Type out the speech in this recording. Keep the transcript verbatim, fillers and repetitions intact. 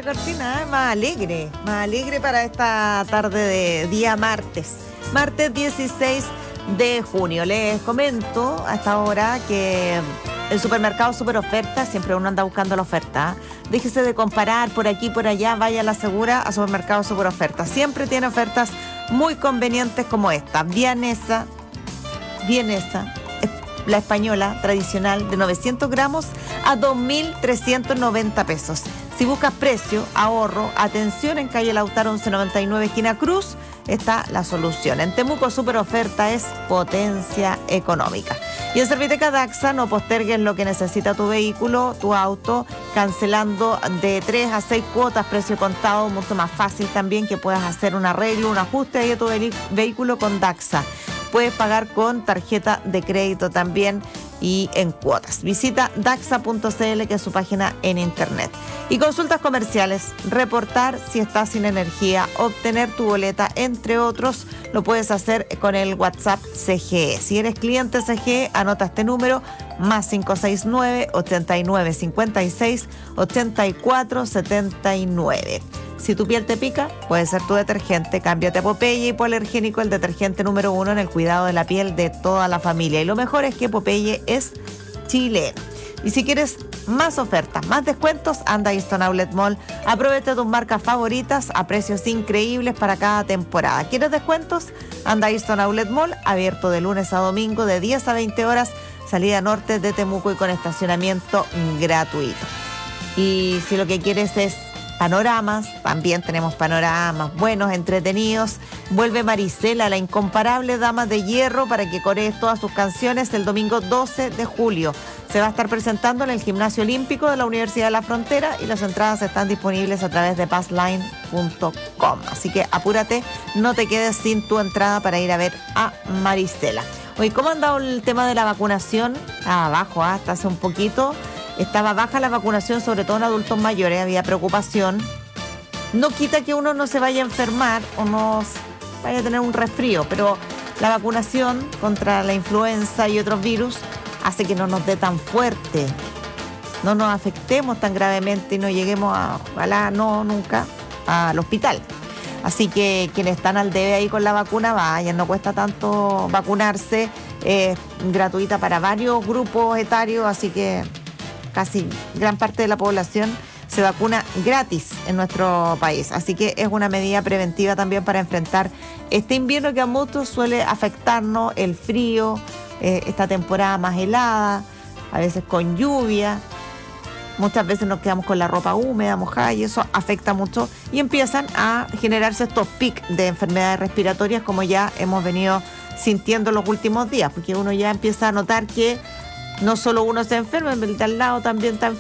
esa cortina, ¿eh? Más alegre, más alegre para esta tarde de día martes. Martes dieciséis de junio. Les comento hasta ahora que el supermercado Super Oferta, siempre uno anda buscando la oferta. Déjese de comparar por aquí, por allá, vaya a la segura a Supermercado Super Oferta. Siempre tiene ofertas muy convenientes como esta. Vienesa, vienesa, la española tradicional de novecientos gramos a dos mil trescientos noventa pesos. Si buscas precio, ahorro, atención, en calle Lautaro once noventa y nueve, esquina Cruz, está la solución. En Temuco Super Oferta es potencia económica. Y en Serviteca Daxa no postergues lo que necesita tu vehículo, tu auto, cancelando de tres a seis cuotas, precio contado, mucho más fácil también que puedas hacer un arreglo, un ajuste ahí a tu vehículo con Daxa. Puedes pagar con tarjeta de crédito también y en cuotas. Visita daxa punto c l, que es su página en internet. Y consultas comerciales, reportar si estás sin energía, obtener tu boleta, entre otros, lo puedes hacer con el WhatsApp C G E. Si eres cliente C G E, anota este número, más cinco seis nueve, ochenta y nueve, cincuenta y seis, ochenta y cuatro, setenta y nueve. Si tu piel te pica, puede ser tu detergente. Cámbiate a Popeye Hipoalergénico, el detergente número uno en el cuidado de la piel de toda la familia. Y lo mejor es que Popeye es chileno. Y si quieres más ofertas, más descuentos, anda a Easton Outlet Mall. Aprovecha tus marcas favoritas a precios increíbles para cada temporada. ¿Quieres descuentos? Anda a Easton Outlet Mall, abierto de lunes a domingo de diez a veinte horas, salida norte de Temuco y con estacionamiento gratuito. Y si lo que quieres es panoramas, también tenemos panoramas buenos, entretenidos. Vuelve Marisela, la incomparable dama de hierro, para que corees todas sus canciones el domingo doce de julio. Se va a estar presentando en el Gimnasio Olímpico de la Universidad de la Frontera y las entradas están disponibles a través de passline punto com. Así que apúrate, no te quedes sin tu entrada para ir a ver a Marisela. Oye, ¿cómo ha andado el tema de la vacunación? Ah, abajo, ah, hasta hace un poquito. Estaba baja la vacunación, sobre todo en adultos mayores, había preocupación. No quita que uno no se vaya a enfermar o no vaya a tener un resfrío, pero la vacunación contra la influenza y otros virus hace que no nos dé tan fuerte, no nos afectemos tan gravemente y no lleguemos a, ojalá no, nunca, al hospital. Así que quienes están al debe ahí con la vacuna, vayan, no cuesta tanto vacunarse, es gratuita para varios grupos etarios, así que casi gran parte de la población se vacuna gratis en nuestro país. Así que es una medida preventiva también para enfrentar este invierno que a muchos suele afectarnos, el frío, eh, esta temporada más helada, a veces con lluvia. Muchas veces nos quedamos con la ropa húmeda, mojada, y eso afecta mucho. Y empiezan a generarse estos picos de enfermedades respiratorias, como ya hemos venido sintiendo los últimos días, porque uno ya empieza a notar que no solo uno se enferma, el de al lado también está enfermo.